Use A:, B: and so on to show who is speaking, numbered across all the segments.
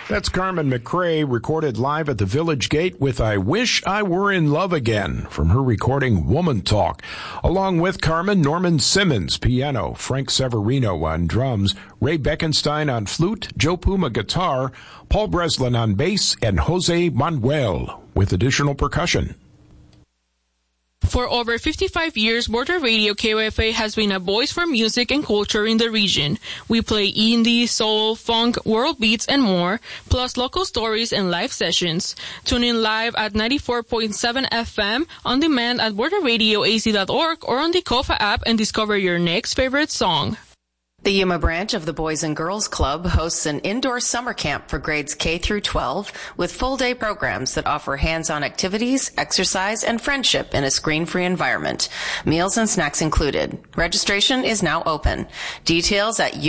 A: That's Carmen McRae, recorded live at the Village Gate with I Wish I Were in Love Again from her recording Woman Talk. Along with Carmen, Norman Simmons, piano, Frank Severino on drums, Ray Beckenstein on flute, Joe Puma guitar, Paul Breslin on bass, and Jose Manuel with additional percussion.
B: For over 55 years, Border Radio KOFA has been a voice for music and culture in the region. We play indie, soul, funk, world beats, and more, plus local stories and live sessions. Tune in live at 94.7 FM, on demand at borderradioaz.org, or on the KOFA app and discover your next favorite song.
C: The Yuma branch of the Boys and Girls Club hosts an indoor summer camp for grades K through 12 with full-day programs that offer hands-on activities, exercise, and friendship in a screen-free environment. Meals and snacks included. Registration is now open. Details at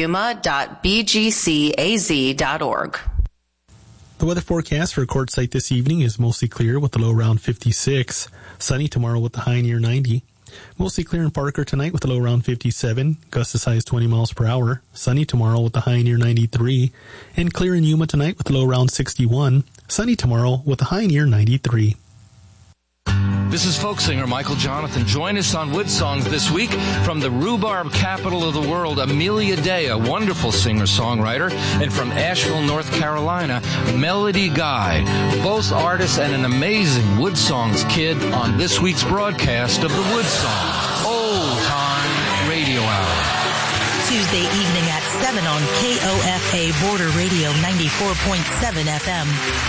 C: yuma.bgcaz.org.
D: The weather forecast for Quartzsite this evening is mostly clear with the low around 56. Sunny tomorrow with the high near 90. Mostly clear in Parker tonight with a low around 57, gusts as high as 20 miles per hour. Sunny tomorrow with a high near 93. And clear in Yuma tonight with a low around 61. Sunny tomorrow with a high near 93.
E: This is folk singer Michael Jonathan. Join us on Wood Songs this week from the rhubarb capital of the world, Amelia Day, a wonderful singer-songwriter, and from Asheville, North Carolina, Melody Guy, both artists and an amazing Wood Songs kid on this week's broadcast of the Wood Songs Old Time Radio Hour.
F: Tuesday evening at 7 on KOFA Border Radio 94.7 FM.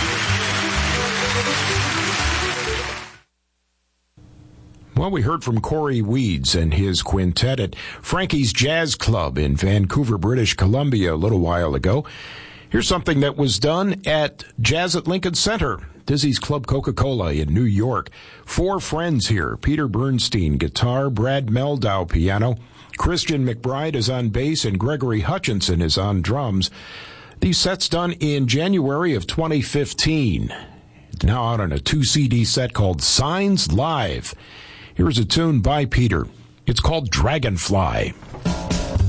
A: Well, we heard from Corey Weeds and his quintet at Frankie's Jazz Club in Vancouver, British Columbia a little while ago. Here's something that was done at Jazz at Lincoln Center, Dizzy's Club Coca-Cola in New York. 4 friends here: Peter Bernstein, guitar, Brad Meldau, piano, Christian McBride is on bass, and Gregory Hutchinson is on drums. These sets done in January of 2015. Now out on a 2-CD set called Signs Live. Here's a tune by Peter. It's called Dragonfly.